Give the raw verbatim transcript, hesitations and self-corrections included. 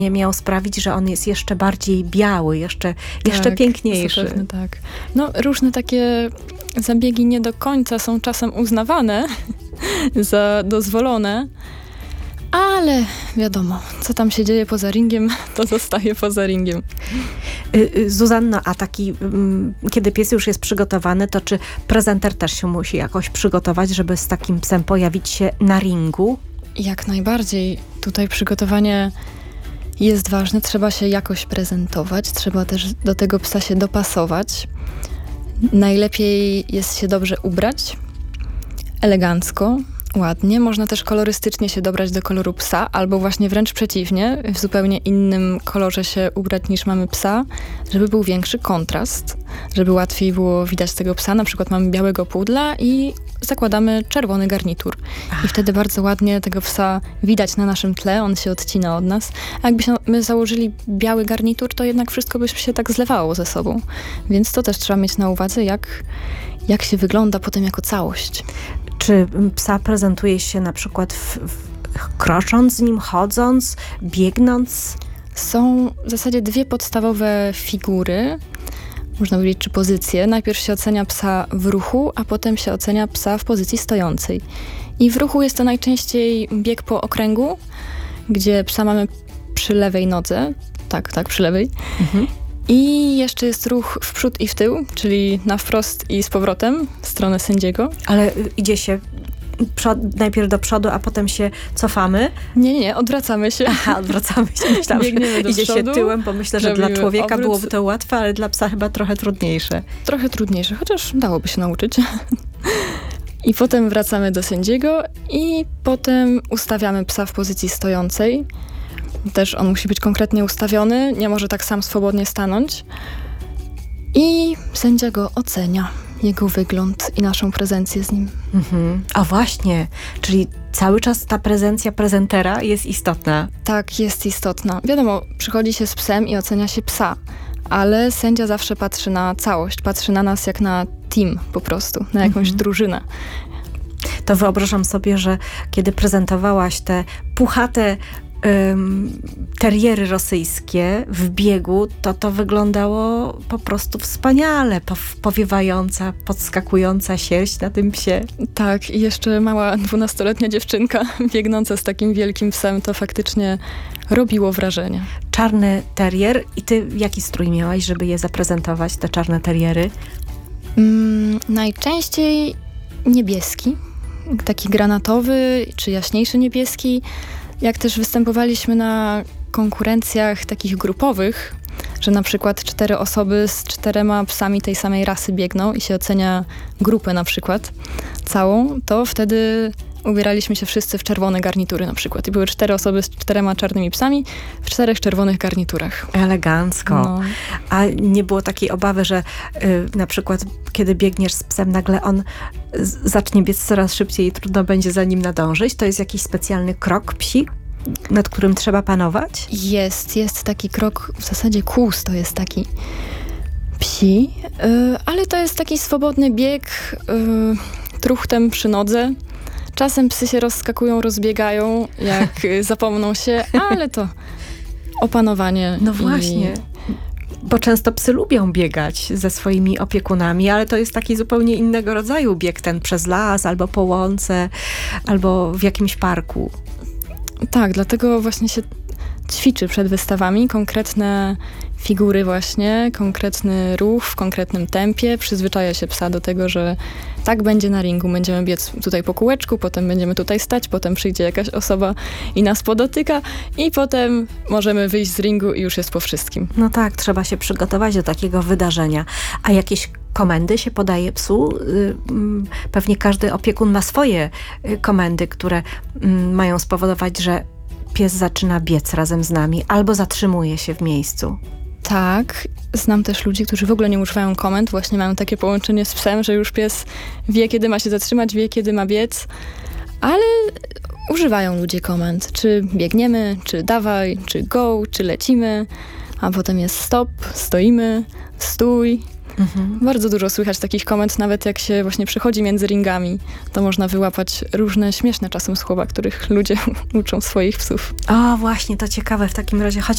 miał sprawić, że on jest jeszcze bardziej biały, jeszcze, jeszcze tak, piękniejszy. Zapewne tak. No, różne takie zabiegi nie do końca są czasem uznawane za dozwolone, ale wiadomo, co tam się dzieje poza ringiem, to zostaje poza ringiem. Zuzanna, a taki, kiedy pies już jest przygotowany, to czy prezenter też się musi jakoś przygotować, żeby z takim psem pojawić się na ringu? Jak najbardziej. Tutaj przygotowanie jest ważne. Trzeba się jakoś prezentować. Trzeba też do tego psa się dopasować. Najlepiej jest się dobrze ubrać. Elegancko, ładnie. Można też kolorystycznie się dobrać do koloru psa, albo właśnie wręcz przeciwnie, w zupełnie innym kolorze się ubrać niż mamy psa, żeby był większy kontrast, żeby łatwiej było widać tego psa. Na przykład mamy białego pudla i zakładamy czerwony garnitur. I wtedy bardzo ładnie tego psa widać na naszym tle, on się odcina od nas. A jakbyśmy my założyli biały garnitur, to jednak wszystko by się tak zlewało ze sobą. Więc to też trzeba mieć na uwadze, jak, jak się wygląda potem jako całość. Czy psa prezentuje się na przykład w, w, krocząc z nim, chodząc, biegnąc? Są w zasadzie dwie podstawowe figury, można powiedzieć, czy pozycje. Najpierw się ocenia psa w ruchu, a potem się ocenia psa w pozycji stojącej. I w ruchu jest to najczęściej bieg po okręgu, gdzie psa mamy przy lewej nodze. Tak, tak, przy lewej. Mhm. I jeszcze jest ruch w przód i w tył, czyli na wprost i z powrotem w stronę sędziego. Ale idzie się przod, najpierw do przodu, a potem się cofamy? Nie, nie, nie, odwracamy się. Aha, odwracamy się. Myślałam, że idzie przodu, się tyłem, bo myślę, że dla człowieka obrót. byłoby to łatwe, ale dla psa chyba trochę trudniejsze. Trochę trudniejsze, chociaż dałoby się nauczyć. I potem wracamy do sędziego i potem ustawiamy psa w pozycji stojącej. Też on musi być konkretnie ustawiony, nie może tak sam swobodnie stanąć. I sędzia go ocenia, jego wygląd i naszą prezencję z nim. Mhm. A właśnie, czyli cały czas ta prezencja prezentera jest istotna. Tak, jest istotna. Wiadomo, przychodzi się z psem i ocenia się psa, ale sędzia zawsze patrzy na całość, patrzy na nas jak na team po prostu, na jakąś mhm. drużynę. To wyobrażam sobie, że kiedy prezentowałaś te puchate Um, teriery rosyjskie w biegu, to to wyglądało po prostu wspaniale. Po, powiewająca, podskakująca sierść na tym psie. Tak, i jeszcze mała dwunastoletnia dziewczynka biegnąca z takim wielkim psem, to faktycznie robiło wrażenie. Czarny terier. I ty jaki strój miałaś, żeby je zaprezentować, te czarne teriery? Mm, najczęściej niebieski, taki granatowy, czy jaśniejszy niebieski. Jak też występowaliśmy na konkurencjach takich grupowych, że na przykład cztery osoby z czterema psami tej samej rasy biegną i się ocenia grupę na przykład całą, to wtedy ubieraliśmy się wszyscy w czerwone garnitury na przykład. I były cztery osoby z czterema czarnymi psami w czterech czerwonych garniturach. Elegancko. No. A nie było takiej obawy, że y, na przykład kiedy biegniesz z psem, nagle on z, zacznie biec coraz szybciej i trudno będzie za nim nadążyć? To jest jakiś specjalny krok psi, nad którym trzeba panować? Jest, jest taki krok, w zasadzie kłus to jest taki psi, yy, ale to jest taki swobodny bieg yy, truchtem przy nodze. Czasem psy się rozskakują, rozbiegają, jak zapomną się, ale to opanowanie. No właśnie. I... Bo często psy lubią biegać ze swoimi opiekunami, ale to jest taki zupełnie innego rodzaju bieg, ten przez las, albo po łące, albo w jakimś parku. Tak, dlatego właśnie się ćwiczy przed wystawami konkretne figury właśnie, konkretny ruch w konkretnym tempie. Przyzwyczaja się psa do tego, że tak będzie na ringu. Będziemy biec tutaj po kółeczku, potem będziemy tutaj stać, potem przyjdzie jakaś osoba i nas podotyka i potem możemy wyjść z ringu i już jest po wszystkim. No tak, trzeba się przygotować do takiego wydarzenia. A jakieś komendy się podaje psu? Pewnie każdy opiekun ma swoje komendy, które mają spowodować, że pies zaczyna biec razem z nami albo zatrzymuje się w miejscu. Tak, znam też ludzi, którzy w ogóle nie używają komend, właśnie mają takie połączenie z psem, że już pies wie, kiedy ma się zatrzymać, wie, kiedy ma biec, ale używają ludzie komend, czy biegniemy, czy dawaj, czy go, czy lecimy, a potem jest stop, stoimy, stój. Mhm. Bardzo dużo słychać takich komend, nawet jak się właśnie przechodzi między ringami, to można wyłapać różne śmieszne czasem słowa, których ludzie uczą swoich psów. O, właśnie, to ciekawe. W takim razie chodźmy